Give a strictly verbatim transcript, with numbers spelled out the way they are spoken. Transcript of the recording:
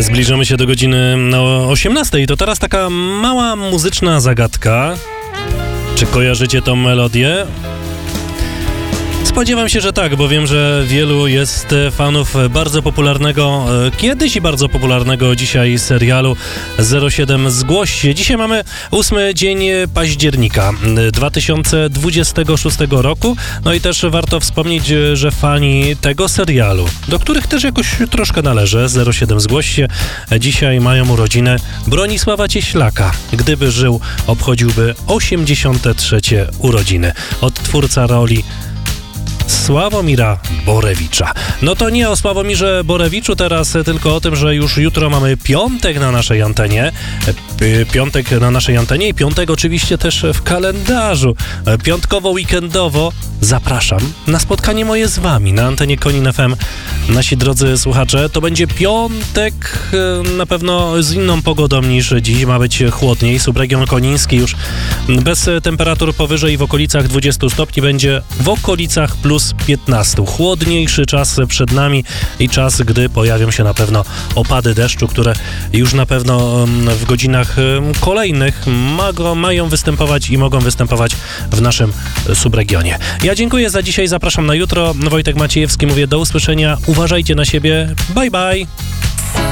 Zbliżamy się do godziny no, osiemnastej. To teraz taka mała muzyczna zagadka. Czy kojarzycie tą melodię? Spodziewam się, że tak, bo wiem, że wielu jest fanów bardzo popularnego, kiedyś i bardzo popularnego dzisiaj serialu zero siedem Zgłoś się. Dzisiaj mamy ósmy dzień października dwa tysiące dwudziestego szóstego roku. No i też warto wspomnieć, że fani tego serialu, do których też jakoś troszkę należę, zero siedem Zgłoś się, dzisiaj mają urodziny Bronisława Cieślaka. Gdyby żył, obchodziłby osiemdziesiąte trzecie urodziny. Odtwórca roli Sławomira Borewicza. No to nie o Sławomirze Borewiczu teraz, tylko o tym, że już jutro mamy piątek na naszej antenie. Piątek na naszej antenie i piątek oczywiście też w kalendarzu. Piątkowo-weekendowo zapraszam na spotkanie moje z wami na antenie Konin F M. Nasi drodzy słuchacze, to będzie piątek na pewno z inną pogodą niż dziś. Ma być chłodniej. Subregion koniński już bez temperatur powyżej w okolicach dwudziestu stopni będzie w okolicach plus piętnaście. Chłodniejszy czas przed nami i czas, gdy pojawią się na pewno opady deszczu, które już na pewno w godzinach kolejnych mago, mają występować i mogą występować w naszym subregionie. Ja dziękuję za dzisiaj, zapraszam na jutro. Wojtek Maciejewski, mówię do usłyszenia. Uważajcie na siebie. Bye, bye.